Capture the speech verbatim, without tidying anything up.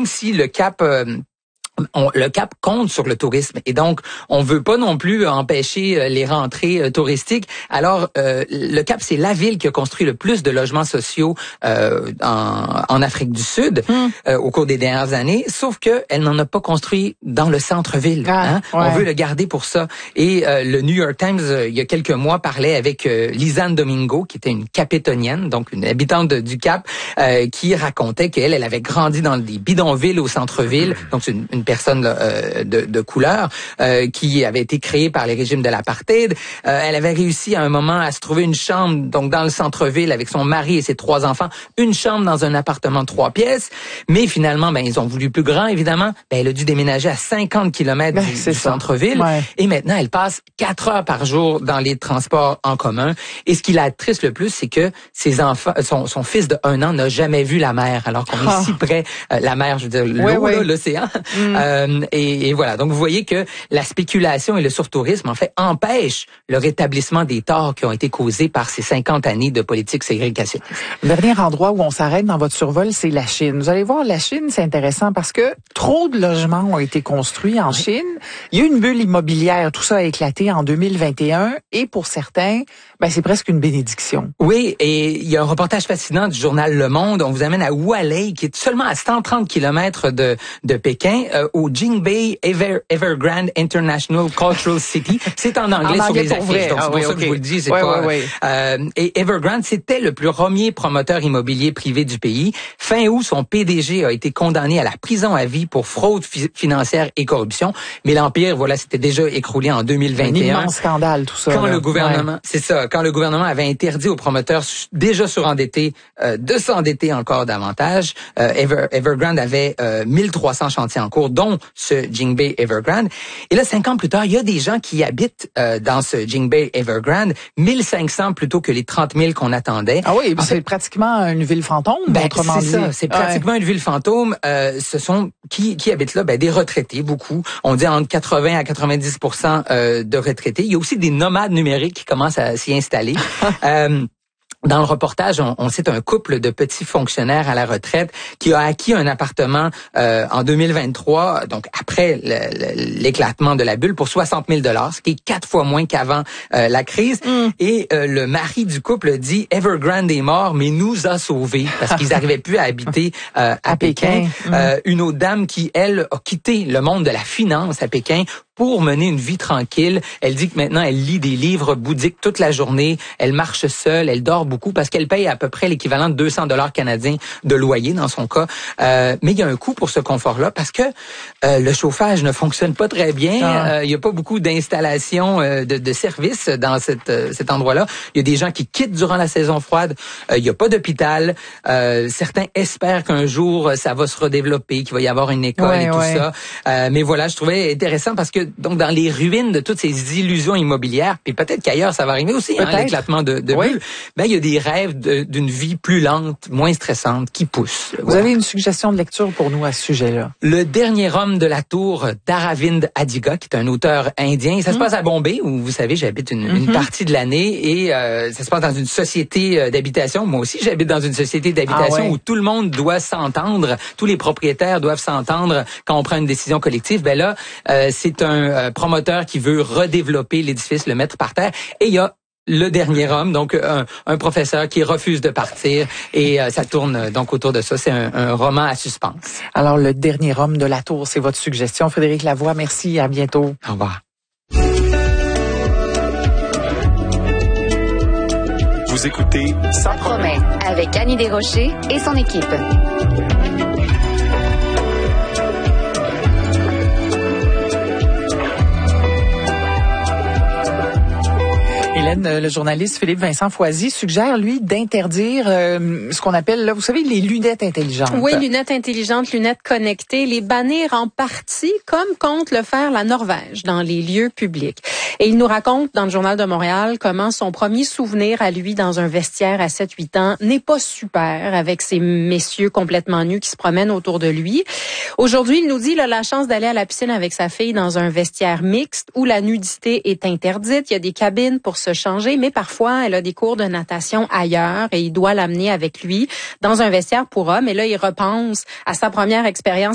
si le Cap... Euh, On, le Cap compte sur le tourisme et donc on veut pas non plus empêcher les rentrées euh, touristiques. Alors euh, le Cap, c'est la ville qui a construit le plus de logements sociaux euh, en, en Afrique du Sud mm. euh, au cours des dernières années, sauf que elle n'en a pas construit dans le centre-ville. Ah, hein? Ouais. On veut le garder pour ça. Et euh, le New York Times, euh, il y a quelques mois, parlait avec euh, Lisanne Domingo, qui était une capétonienne, donc une habitante de, du Cap, euh, qui racontait qu'elle, elle avait grandi dans des bidonvilles au centre-ville, donc c'est une, une personne là, euh, de, de couleur euh, qui avait été créée par les régimes de l'apartheid. Euh, elle avait réussi à un moment à se trouver une chambre donc dans le centre-ville avec son mari et ses trois enfants, une chambre dans un appartement de trois pièces. Mais finalement, ben ils ont voulu plus grand, évidemment. Ben elle a dû déménager à cinquante kilomètres ben, du, du centre-ville. Ouais. Et maintenant, elle passe quatre heures par jour dans les transports en commun. Et ce qui la triste le plus, c'est que ses enfants, son, son fils de un an n'a jamais vu la mer, alors qu'on oh. est si près. Euh, la mer, je veux dire, l'eau, ouais, ouais. l'océan. Mm. Euh, Et, et voilà. Donc, vous voyez que la spéculation et le surtourisme, en fait, empêchent le rétablissement des torts qui ont été causés par ces cinquante années de politique ségrégationniste. Le dernier endroit où on s'arrête dans votre survol, c'est la Chine. Vous allez voir, la Chine, c'est intéressant parce que trop de logements ont été construits en oui. Chine. Il y a eu une bulle immobilière. Tout ça a éclaté en deux mille vingt et un. Et pour certains, ben, c'est presque une bénédiction. Oui, et il y a un reportage fascinant du journal Le Monde. On vous amène à Hualei, qui est seulement à cent trente kilomètres de, de Pékin, euh, au Jingbei Ever, Evergrande International Cultural City. C'est en anglais, en sur anglais les affiches, vrai. donc ah, c'est pour oui, ça okay. que je vous le dis. C'est ouais, pas. Ouais, ouais. Euh, et Evergrande, c'était le plus premier promoteur immobilier privé du pays. Fin août, son P D G a été condamné à la prison à vie pour fraude fi- financière et corruption. Mais l'empire, voilà, c'était déjà écroulé en deux mille vingt et un. Un immense scandale, tout ça. Quand là. le gouvernement, ouais. c'est ça, quand le gouvernement avait interdit aux promoteurs déjà surendettés euh, de s'endetter encore davantage, euh, Ever, Evergrande avait euh, mille trois cents chantiers en cours, dont ce Jingbei Evergrande. Et là, cinq ans plus tard, il y a des gens qui habitent euh, dans ce Jingbei Evergrande, mille cinq cents plutôt que les trente mille qu'on attendait. Ah oui, c'est fait, pratiquement une ville fantôme, ben, autrement c'est dit. ça, c'est pratiquement ouais. une ville fantôme. Euh, ce sont qui qui habitent là, ben des retraités, beaucoup. On dit entre quatre-vingts à quatre-vingt-dix pour cent euh, de retraités. Il y a aussi des nomades numériques qui commencent à s'y installer. euh, Dans le reportage, on, on cite un couple de petits fonctionnaires à la retraite qui a acquis un appartement euh, en deux mille vingt-trois, donc après le, le, l'éclatement de la bulle, pour soixante mille dollars, ce qui est quatre fois moins qu'avant euh, la crise. Mm. Et euh, le mari du couple dit « Evergrande est mort, mais nous a sauvés » parce qu'ils n'arrivaient plus à habiter euh, à, à Pékin. Pékin. Mm. Euh, une autre dame qui, elle, a quitté le monde de la finance à Pékin pour mener une vie tranquille. Elle dit que maintenant, elle lit des livres bouddhiques toute la journée. Elle marche seule, elle dort beaucoup parce qu'elle paye à peu près l'équivalent de deux cents dollars canadiens de loyer dans son cas. Euh, mais il y a un coût pour ce confort-là parce que euh, le chauffage ne fonctionne pas très bien. Ah. Euh, il y a pas beaucoup d'installations euh, de, de services dans cette, euh, cet endroit-là. Il y a des gens qui quittent durant la saison froide. Euh, il y a pas d'hôpital. Euh, certains espèrent qu'un jour, ça va se redévelopper, qu'il va y avoir une école ouais, et tout ouais. ça. Euh, mais voilà, je trouvais intéressant parce que donc dans les ruines de toutes ces illusions immobilières, puis peut-être qu'ailleurs ça va arriver aussi, hein, l'éclatement de, de oui. bulles, ben il y a des rêves de, d'une vie plus lente, moins stressante qui poussent. Vous voilà. avez une suggestion de lecture pour nous à ce sujet-là? Le dernier homme de la tour d'Aravind Adiga, qui est un auteur indien. Ça mm. se passe à Bombay, où vous savez, j'habite une, mm-hmm. une partie de l'année, et euh, ça se passe dans une société d'habitation. Moi aussi, j'habite dans une société d'habitation ah ouais. où tout le monde doit s'entendre, tous les propriétaires doivent s'entendre quand on prend une décision collective. Ben là, euh, c'est un euh, promoteur qui veut redévelopper l'édifice, le mettre par terre, et il y a le dernier homme, donc un, un professeur qui refuse de partir, et euh, ça tourne donc autour de ça. C'est un, un roman à suspense. Alors, le dernier homme de la tour, c'est votre suggestion. Frédéric Lavoie, merci, à bientôt. Au revoir. Vous écoutez Ça promet avec Annie Desrochers et son équipe. Hélène, le journaliste Philippe Vincent Foisy suggère, lui, d'interdire euh, ce qu'on appelle, là, vous savez, les lunettes intelligentes. Oui, lunettes intelligentes, lunettes connectées, les bannir en partie, comme compte le faire la Norvège dans les lieux publics. Et il nous raconte dans le Journal de Montréal comment son premier souvenir à lui dans un vestiaire à sept huit ans n'est pas super, avec ces messieurs complètement nus qui se promènent autour de lui. Aujourd'hui, il nous dit qu'il a la chance d'aller à la piscine avec sa fille dans un vestiaire mixte où la nudité est interdite. Il y a des cabines pour se changer, mais parfois, elle a des cours de natation ailleurs et il doit l'amener avec lui dans un vestiaire pour hommes. Et là, il repense à sa première expérience